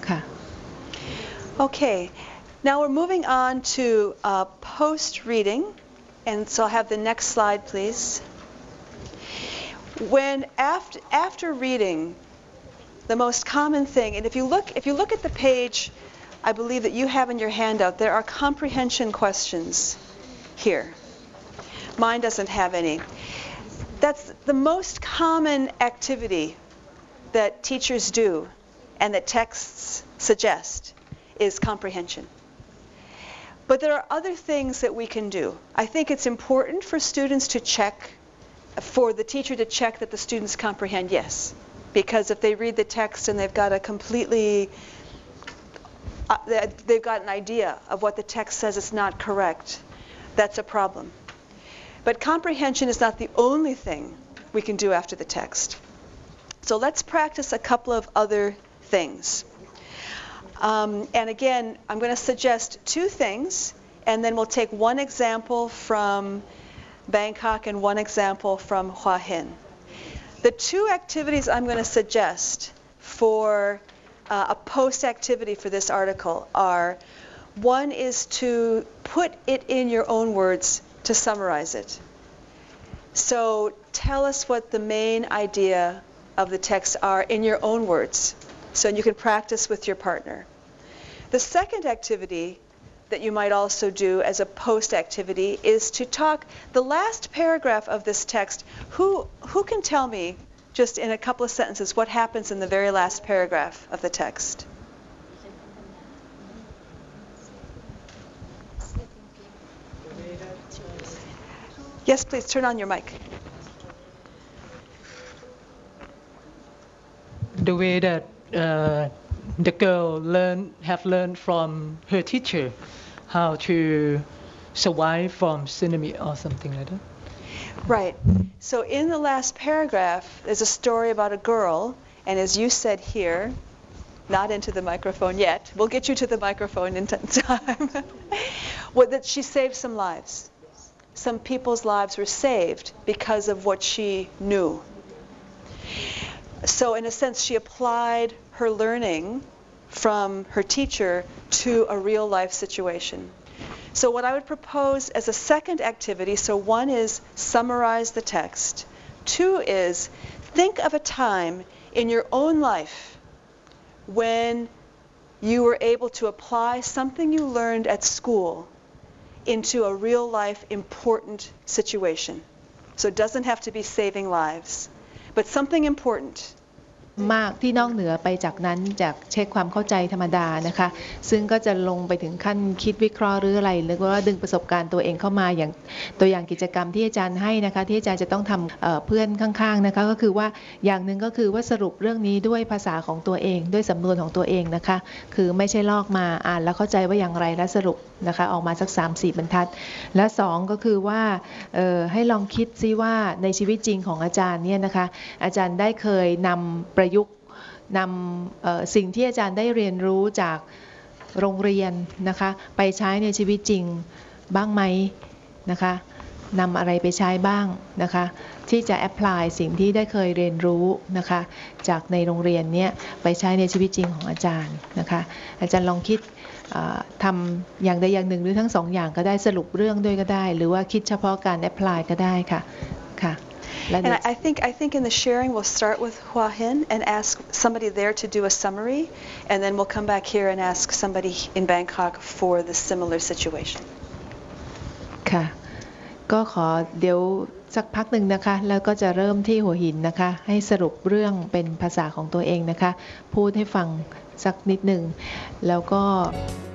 ค่ะ Okay, now we're moving on to post reading, and so I'll have the next slide, please. When after reading, the most common thing, and if you look at the page, I believe that you have in your handout, there are comprehension questions here. Mine doesn't have any. That's the most common activity that teachers do and that texts suggest is comprehension. But there are other things that we can do. I think it's important for students to check, for the teacher to check that the students comprehend, yes. Because if they read the text and they've got a completely, they've got an idea of what the text says is not correct, that's a problem. But comprehension is not the only thing we can do after the text. So let's practice a couple of other things. And again, I'm going to suggest two things, and then we'll take one example from Bangkok and one example from Hua Hin. The two activities I'm going to suggest for a post activity for this article are, one is to put it in your own words to summarize it. So tell us what the main idea of the text are in your own words, so you can practice with your partner. The second activity that you might also do as a post activity is to talk the last paragraph of this text. Who can tell me just in a couple of sentences what happens in the very last paragraph of the text? Yes, please turn on your mic. The way that the girl have learned from her teacher how to survive from tsunami or something like that. Right. So in the last paragraph, there's a story about a girl, and as you said here, not into the microphone yet. We'll get you to the microphone in time. That she saved some lives. Some people's lives were saved because of what she knew. So in a sense, she applied her learning from her teacher to a real life situation. So what I would propose as a second activity, so one is summarize the text. Two is think of a time in your own life when you were able to apply something you learned at school into a real life important situation. So it doesn't have to be saving lives, but something important. มากที่นอกเหนือไปจากนั้นจากเช็คความเข้าใจธรรมดานะคะซึ่งก็จะลงไปถึงขั้นคิดวิเคราะห์หรืออะไรหรือว่าดึงประสบการณ์ตัวเองเข้ามาอย่างตัวอย่างกิจกรรมที่อาจารย์ให้นะคะที่อาจารย์จะต้องทำเพื่อนข้างๆนะคะก็คือว่าอย่างหนึ่งก็คือว่าสรุปเรื่องนี้ด้วยภาษาของตัวเองด้วยสำนวนของตัวเองนะคะคือไม่ใช่ลอกมาอ่านแล้วเข้าใจว่าอย่างไรและสรุปนะคะออกมาสัก 3-4 บรรทัดและ2ก็คือว่าให้ลองคิดซิว่าในชีวิตจริงของอาจารย์เนี่ยนะคะอาจารย์ได้เคยนำประยุกต์นำสิ่งที่อาจารย์ได้เรียนรู้จากโรงเรียนนะคะไปใช้ในชีวิตจริงบ้างไหมนะคะนำอะไรไปใช้บ้างนะคะที่จะแอพพลายสิ่งที่ได้เคยเรียนรู้นะคะจากในโรงเรียนเนี้ยไปใช้ในชีวิตจริงของอาจารย์นะคะอาจารย์ลองคิดทำอย่างใดอย่างหนึ่งหรือทั้งสองอย่างก็ได้สรุปเรื่องด้วยก็ได้หรือว่าคิดเฉพาะการแอพพลายก็ได้ค่ะค่ะ And I think in the sharing we'll start with Hua Hin and ask somebody there to do a summary, and then we'll come back here and ask somebody in Bangkok for the similar situation. ค่ะก็ขอเดี๋ยวสักพักหนึ่งนะคะแล้วก็จะเริ่มที่หัวหินนะคะให้สรุปเรื่องเป็นภาษาของตัวเองนะคะพูดให้ฟังสักนิดหนึ่งแล้วก็